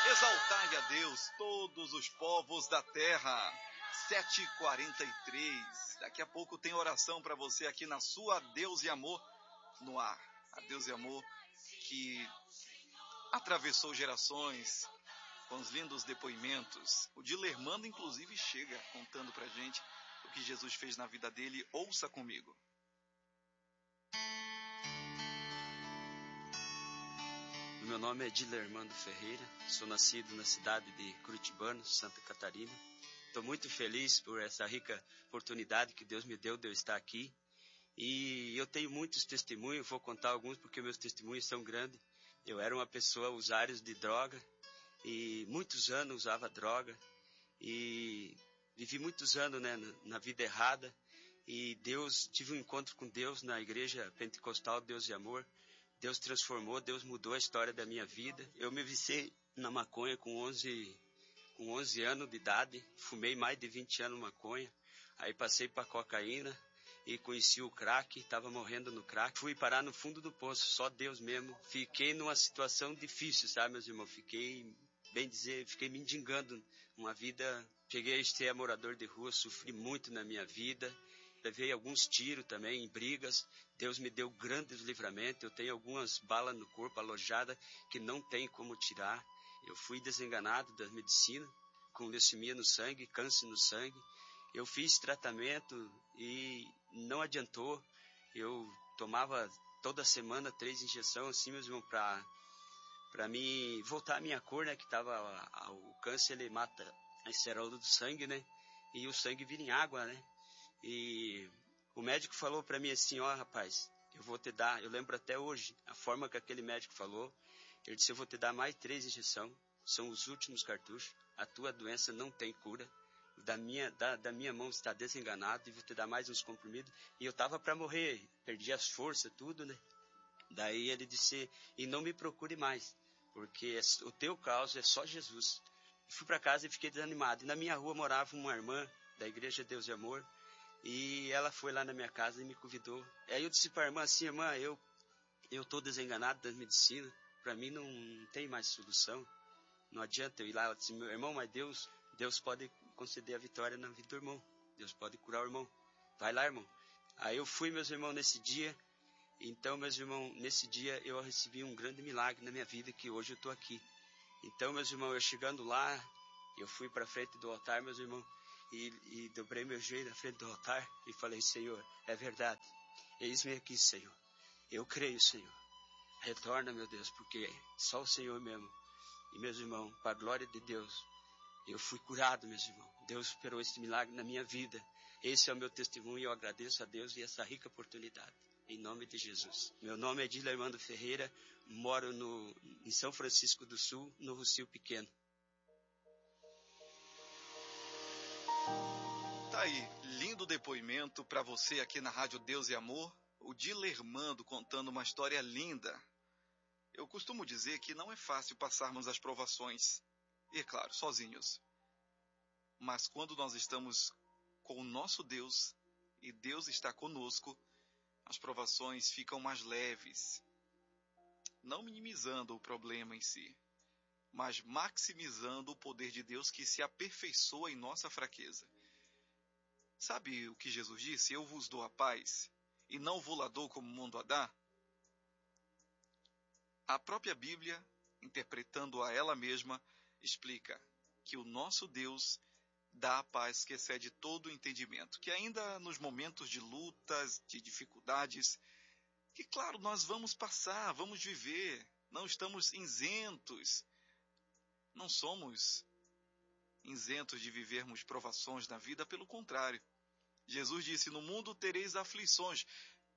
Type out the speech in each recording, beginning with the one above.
Exaltai a Deus, todos os povos da terra. 7h43. Daqui a pouco tem oração para você aqui na sua Deus e Amor no ar. A Deus e Amor que atravessou gerações com os lindos depoimentos. O Dilermando, inclusive, chega contando pra gente o que Jesus fez na vida dele. Ouça comigo. Meu nome é Dilermando Ferreira, sou nascido na cidade de Curitibano, Santa Catarina. Estou muito feliz por essa rica oportunidade que Deus me deu de eu estar aqui. E eu tenho muitos testemunhos, vou contar alguns porque meus testemunhos são grandes. Eu era uma pessoa usuária de droga e muitos anos usava droga e vivi muitos anos, né, na vida errada. E tive um encontro com Deus na igreja pentecostal Deus e Amor. Deus transformou, Deus mudou a história da minha vida. Eu me viciei na maconha com 11 anos de idade. Fumei mais de 20 anos maconha. Aí passei para cocaína e conheci o crack. Estava morrendo no crack. Fui parar no fundo do poço, só Deus mesmo. Fiquei numa situação difícil, sabe, meus irmãos? Fiquei mendigando uma vida. Cheguei a ser morador de rua, sofri muito na minha vida. Levei alguns tiros também em brigas. Deus me deu grandes livramentos. Eu tenho algumas balas no corpo alojadas que não tem como tirar. Eu fui desenganado da medicina, com leucemia no sangue, câncer no sangue. Eu fiz tratamento e não adiantou. Eu tomava toda semana 3 injeções, assim mesmo, para me voltar a minha cor, né? Que o câncer, ele mata a esterose do sangue, né? E o sangue vira em água, né? E o médico falou para mim assim, rapaz, eu vou te dar, eu lembro até hoje, a forma que aquele médico falou, ele disse, eu vou te dar mais 3 injeções, são os últimos cartuchos, a tua doença não tem cura, da minha mão está desenganado, e vou te dar mais uns comprimidos, e eu estava para morrer, perdi as forças, tudo, né? Daí ele disse, e não me procure mais, porque o teu caso é só Jesus. Fui para casa e fiquei desanimado, e na minha rua morava uma irmã da Igreja Deus e Amor, e ela foi lá na minha casa e me convidou. Aí eu disse para a irmã assim, irmã, eu estou desenganado da medicina, para mim não tem mais solução, não adianta eu ir lá. Eu disse, meu irmão, mas Deus pode conceder a vitória na vida do irmão, Deus pode curar o irmão, vai lá, irmão. Aí eu fui, meus irmãos, nesse dia. Então, meus irmãos, nesse dia eu recebi um grande milagre na minha vida, que hoje eu estou aqui. Então, meus irmãos, eu chegando lá, eu fui para frente do altar, meus irmãos, e dobrei meu joelho na frente do altar e falei, Senhor, é verdade, eis-me aqui, Senhor, eu creio, Senhor, retorna, meu Deus, porque só o Senhor mesmo. E, meus irmãos, para a glória de Deus, eu fui curado, meus irmãos. Deus operou esse milagre na minha vida. Esse é o meu testemunho e eu agradeço a Deus e essa rica oportunidade. Em nome de Jesus. Meu nome é Dilermando Ferreira, moro em São Francisco do Sul, no Rocio Pequeno. Tá aí, lindo depoimento para você aqui na Rádio Deus e Amor, o Dilermando contando uma história linda. Eu costumo dizer que não é fácil passarmos as provações, e é claro, sozinhos. Mas quando nós estamos com o nosso Deus, e Deus está conosco, as provações ficam mais leves, não minimizando o problema em si, mas maximizando o poder de Deus que se aperfeiçoa em nossa fraqueza. Sabe o que Jesus disse? Eu vos dou a paz, e não vou-la dou como o mundo a dá. A própria Bíblia, interpretando a ela mesma, explica que o nosso Deus dá a paz que excede todo o entendimento, que ainda nos momentos de lutas, de dificuldades, que claro, nós vamos passar, vamos viver, não estamos isentos, não somos isentos de vivermos provações na vida, pelo contrário. Jesus disse, no mundo tereis aflições.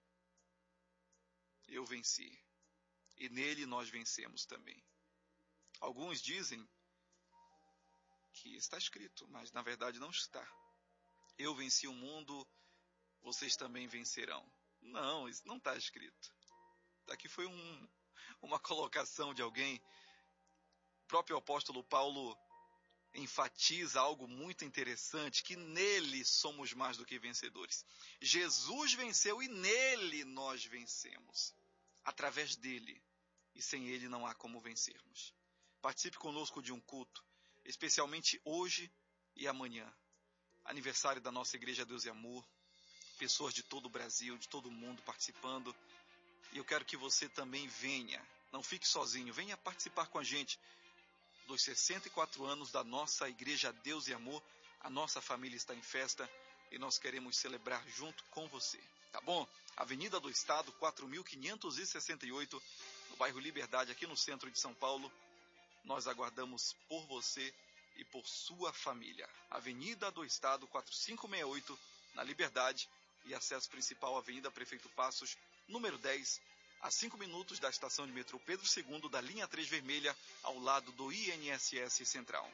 Eu venci, e nele nós vencemos também. Alguns dizem que está escrito, mas na verdade não está. Eu venci o mundo, vocês também vencerão. Não, isso não está escrito. Aqui foi uma colocação de alguém. O próprio apóstolo Paulo enfatiza algo muito interessante, que nele somos mais do que vencedores. Jesus venceu e nele nós vencemos. Através dele. E sem ele não há como vencermos. Participe conosco de um culto, especialmente hoje e amanhã. Aniversário da nossa Igreja Deus e Amor, pessoas de todo o Brasil, de todo o mundo participando. E eu quero que você também venha, não fique sozinho, venha participar com a gente dos 64 anos da nossa Igreja Deus e Amor. A nossa família está em festa e nós queremos celebrar junto com você, tá bom? Avenida do Estado, 4.568, no bairro Liberdade, aqui no centro de São Paulo. Nós aguardamos por você e por sua família. Avenida do Estado, 4568, na Liberdade, e acesso principal, Avenida Prefeito Passos, número 10, a 5 minutos da estação de metrô Pedro II, da linha 3 vermelha, ao lado do INSS Central.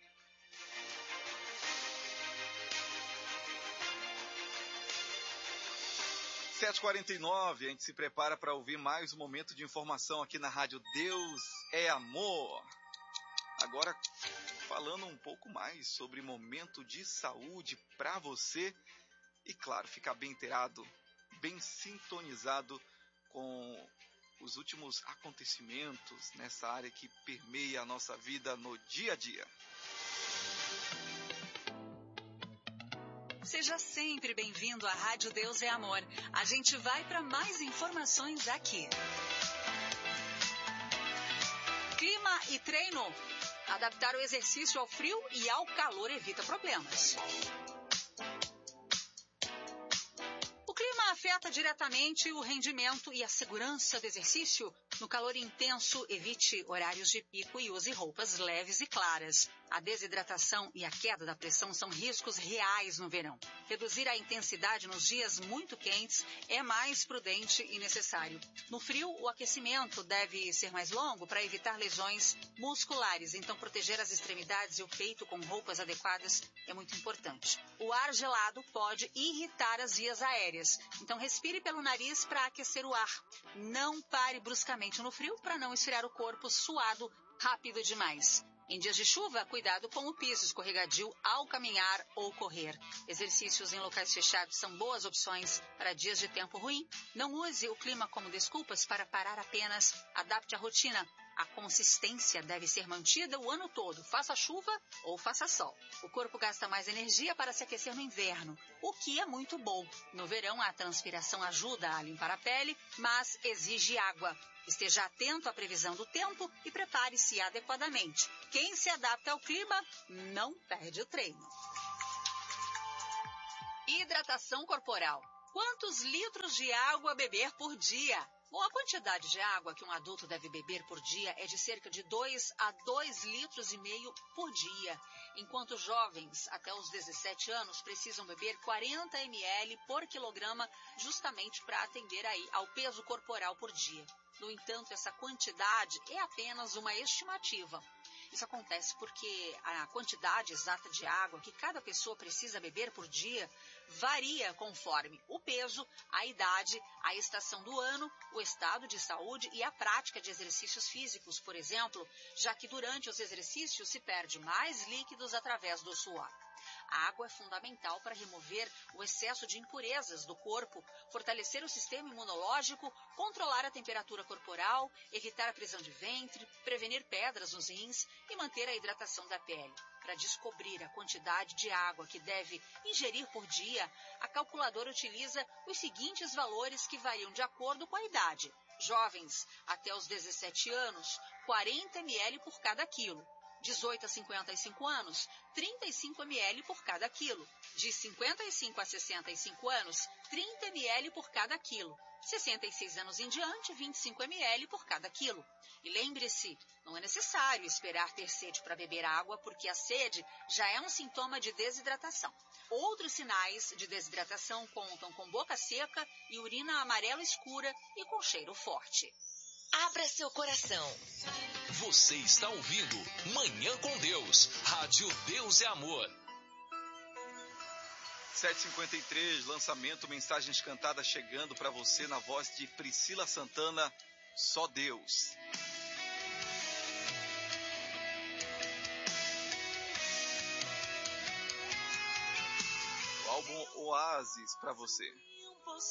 Às 7h49, a gente se prepara para ouvir mais um momento de informação aqui na Rádio Deus é Amor. Agora, falando um pouco mais sobre momento de saúde para você e, claro, ficar bem inteirado, bem sintonizado com os últimos acontecimentos nessa área que permeia a nossa vida no dia a dia. Seja sempre bem-vindo à Rádio Deus é Amor. A gente vai para mais informações aqui. Clima e treino. Adaptar o exercício ao frio e ao calor evita problemas. O clima afeta diretamente o rendimento e a segurança do exercício. No calor intenso, evite horários de pico e use roupas leves e claras. A desidratação e a queda da pressão são riscos reais no verão. Reduzir a intensidade nos dias muito quentes é mais prudente e necessário. No frio, o aquecimento deve ser mais longo para evitar lesões musculares, então proteger as extremidades e o peito com roupas adequadas é muito importante. O ar gelado pode irritar as vias aéreas, então respire pelo nariz para aquecer o ar. Não pare bruscamente no frio para não esfriar o corpo suado rápido demais. Em dias de chuva, cuidado com o piso escorregadio ao caminhar ou correr. Exercícios em locais fechados são boas opções para dias de tempo ruim. Não use o clima como desculpas para parar apenas. Adapte a rotina. A consistência deve ser mantida o ano todo, faça chuva ou faça sol. O corpo gasta mais energia para se aquecer no inverno, o que é muito bom. No verão, a transpiração ajuda a limpar a pele, mas exige água. Esteja atento à previsão do tempo e prepare-se adequadamente. Quem se adapta ao clima não perde o treino. Hidratação corporal. Quantos litros de água beber por dia? Bom, a quantidade de água que um adulto deve beber por dia é de cerca de 2 a 2,5 litros por dia, enquanto jovens até os 17 anos precisam beber 40 ml por quilograma justamente para atender aí ao peso corporal por dia. No entanto, essa quantidade é apenas uma estimativa. Isso acontece porque a quantidade exata de água que cada pessoa precisa beber por dia varia conforme o peso, a idade, a estação do ano, o estado de saúde e a prática de exercícios físicos, por exemplo, já que durante os exercícios se perde mais líquidos através do suor. A água é fundamental para remover o excesso de impurezas do corpo, fortalecer o sistema imunológico, controlar a temperatura corporal, evitar a prisão de ventre, prevenir pedras nos rins e manter a hidratação da pele. Para descobrir a quantidade de água que deve ingerir por dia, a calculadora utiliza os seguintes valores que variam de acordo com a idade. Jovens até os 17 anos, 40 ml por cada quilo. 18 a 55 anos, 35 ml por cada quilo. De 55 a 65 anos, 30 ml por cada quilo. 66 anos em diante, 25 ml por cada quilo. E lembre-se, não é necessário esperar ter sede para beber água, porque a sede já é um sintoma de desidratação. Outros sinais de desidratação contam com boca seca e urina amarela escura e com cheiro forte. Abra seu coração. Você está ouvindo Manhã com Deus, Rádio Deus é Amor. 7h53, lançamento, mensagens cantadas chegando para você na voz de Priscila Santana, Só Deus. O álbum Oásis para você.